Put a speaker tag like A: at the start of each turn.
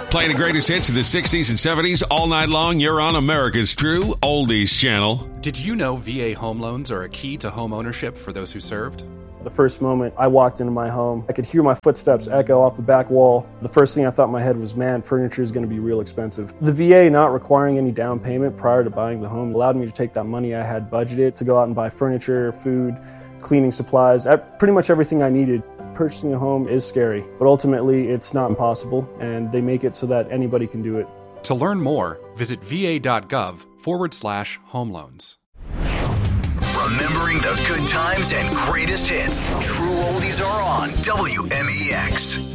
A: Playing the greatest hits of the 60s and 70s all night long, you're on America's True Oldies channel.
B: Did you know VA home loans are a key to home ownership for those who served?
C: The first moment I walked into my home, I could hear my footsteps echo off the back wall. The first thing I thought in my head was, man, furniture is going to be real expensive. The VA not requiring any down payment prior to buying the home allowed me to take that money I had budgeted to go out and buy furniture, food, cleaning supplies, pretty much everything I needed. Purchasing a home is scary, but ultimately it's not impossible, and they make it so that anybody can do it.
B: To learn more, visit va.gov/home loans.
D: Remembering the good times and greatest hits. True Oldies are on WMEX.